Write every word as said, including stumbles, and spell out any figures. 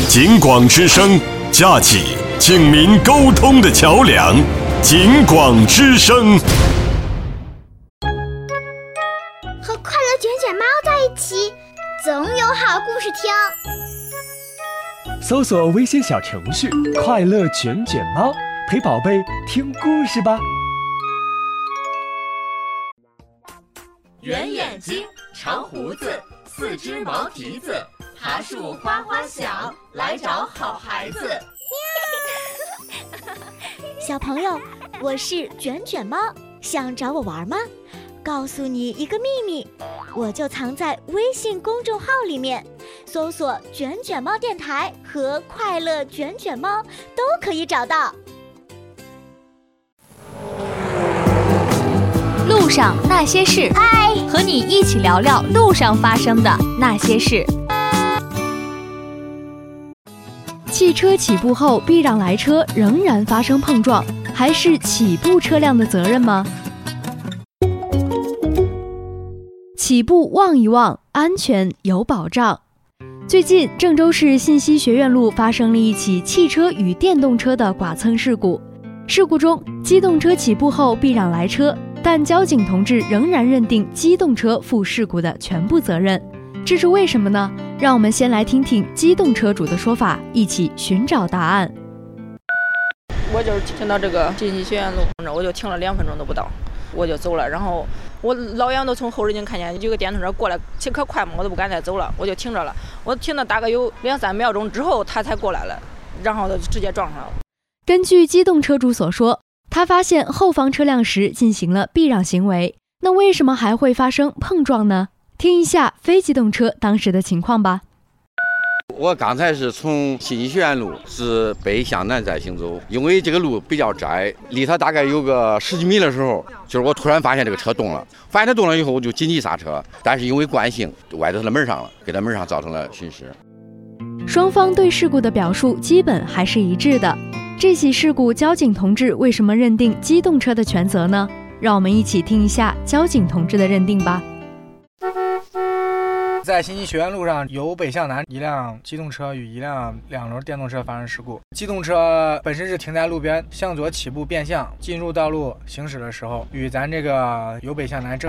警广之声，架起警民沟通的桥梁。警广之声， 和快乐卷卷猫在一起，总有好故事听。 搜索微信小程序“快乐卷卷猫”，陪宝贝听故事吧。 圆眼睛，长胡子，四只毛蹄子，爬树哗哗响，来找好孩子。 小朋友，我是卷卷猫，想找我玩吗？告诉你一个秘密，我就藏在微信公众号里面，搜索卷卷猫电台和快乐卷卷猫都可以找到。 路上那些事， 嗨， 和你一起聊聊路上发生的那些事。汽车起步后避让来车仍然发生碰撞，还是起步车辆的责任吗？起步望一望，安全有保障。最近，郑州市信息学院路发生了一起汽车与电动车的剐蹭事故。事故中，机动车起步后避让来车，但交警同志仍然认定机动车负事故的全部责任。这是为什么呢？让我们先来听听机动车主的说法，一起寻找答案。 我就是停到这个信息学院路，我就停了两分钟都不到，我就走了。然后我老远都从后视镜看见有个电动车过来，骑可快嘛，我都不敢再走了，我就停着了。我停了大概有两三秒钟之后，他才过来了，然后就直接撞上了。 根据机动车主所说，他发现后方车辆时进行了避让行为，那为什么还会发生碰撞呢？听一下非机动车当时的情况吧。 我刚才是从信息学院路是北向南在行走，因为这个路比较窄，离它大概有个十几米的时候，就是我突然发现这个车动了，发现它动了以后，我就紧急刹车，但是因为惯性歪到它的门上了，给它门上造成了损失。 双方对事故的表述基本还是一致的。这起事故，交警同志为什么认定机动车的全责呢？让我们一起听一下交警同志的认定吧。 在信息学院路上，由北向南，一辆机动车与一辆两轮电动车发生事故。机动车本身是停在路边，向左起步变向，进入道路行驶的时候，与咱这个由北向南正